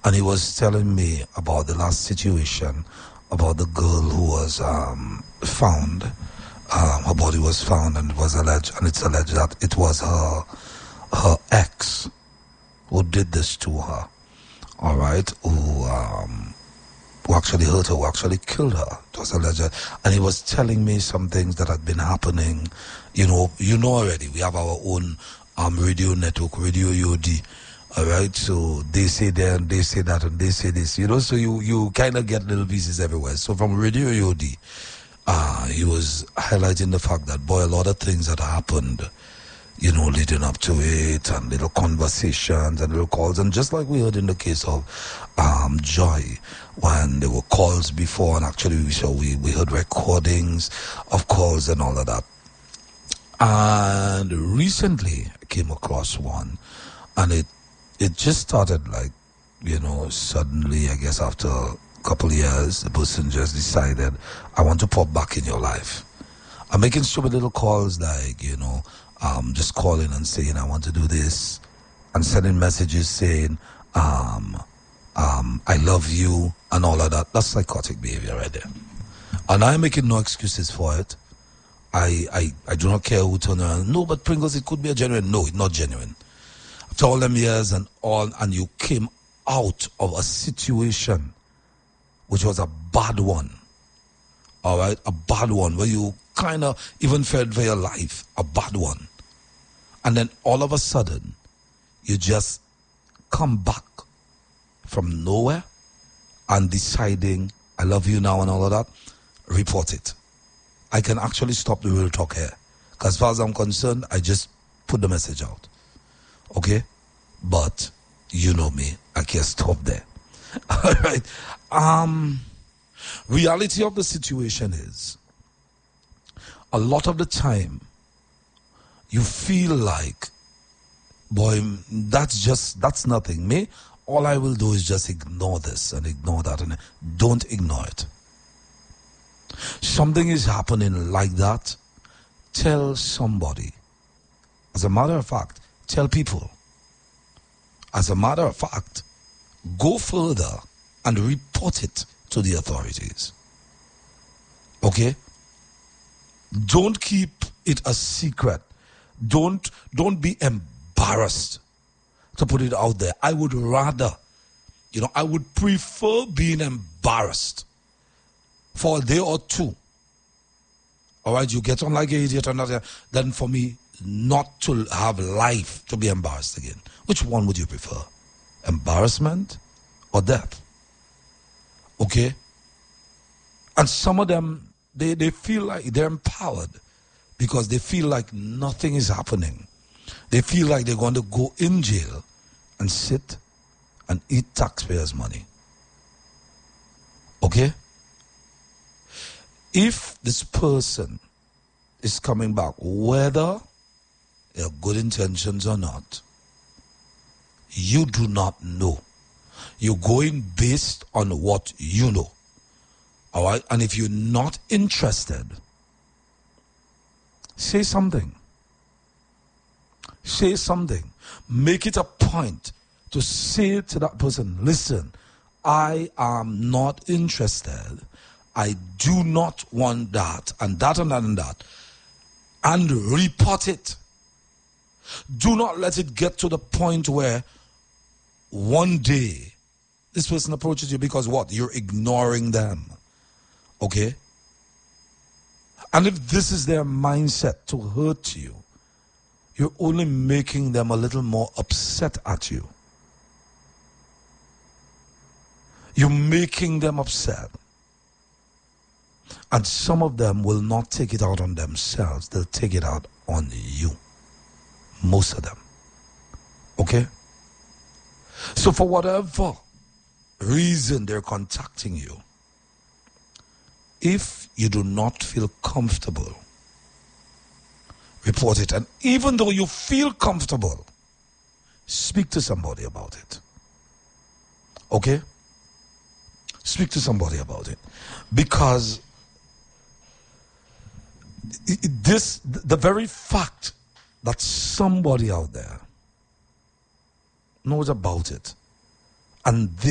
And he was telling me about the last situation, about the girl who was found. Her body was found, and it's alleged that it was her ex who did this to her. All right, who actually hurt her, who actually killed her. It was alleged, and he was telling me some things that had been happening. You know already. We have our own radio network, Radio UOD. All right, so they say that, and they say that, and they say this. So you kind of get little pieces everywhere. So from Radio UOD, he was highlighting the fact that, boy, a lot of things had happened, leading up to it, and little conversations and little calls. And just like we heard in the case of Joy, when there were calls before, and actually we heard recordings of calls and all of that. And recently I came across one, and it just started suddenly, I guess after a couple of years, the person just decided, I want to pop back in your life. I'm making stupid little calls just calling and saying, I want to do this, and sending messages saying, I love you, and all of that. That's psychotic behavior right there. And I'm making no excuses for it. I do not care who turn around. No, but Pringles, it could be a genuine. No, it's not genuine. After all them years and you came out of a situation which was a bad one. All right, a bad one where you kind of even feared for your life, a bad one. And then all of a sudden, you just come back from nowhere and deciding, I love you now and all of that, report it. I can actually stop the real talk here. Because as far as I'm concerned, I just put the message out. Okay? But, you know me, I can't stop there. All right. Reality of the situation is, a lot of the time, you feel like, boy, that's nothing. Me, all I will do is just ignore this and ignore that, and don't ignore it. Something is happening like that, tell somebody. As a matter of fact, tell people. As a matter of fact, go further and report it to the authorities. Okay? Don't keep it a secret. Don't be embarrassed to put it out there. I would rather, I would prefer being embarrassed for a day or two. All right, you get on like an idiot or not, then for me not to have life to be embarrassed again. Which one would you prefer? Embarrassment or death? Okay? And some of them, they feel like they're empowered because they feel like nothing is happening. They feel like they're going to go in jail and sit and eat taxpayers' money. Okay? If this person is coming back, whether they have good intentions or not, you do not know. You're going based on what you know. All right? And if you're not interested, say something. Say something. Make it a point to say to that person, listen, I am not interested. I do not want that, and that, and that, and that. And report it. Do not let it get to the point where one day this person approaches you because what? You're ignoring them. Okay? And if this is their mindset to hurt you, you're only making them a little more upset at you. You're making them upset. And some of them will not take it out on themselves. They'll take it out on you. Most of them. Okay? So for whatever reason they're contacting you, if you do not feel comfortable, report it. And even though you feel comfortable, speak to somebody about it. Okay? Speak to somebody about it. Because the very fact that somebody out there knows about it and